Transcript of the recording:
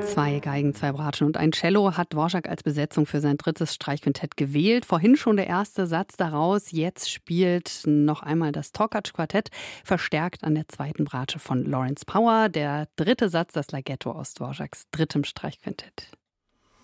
Zwei Geigen, zwei Bratschen und ein Cello hat Dvorak als Besetzung für sein drittes Streichquintett gewählt. Vorhin schon der erste Satz daraus. Jetzt spielt noch einmal das Tolkach-Quartett, verstärkt an der zweiten Bratsche von Lawrence Power. Der dritte Satz, das Larghetto aus Dvoraks drittem Streichquintett.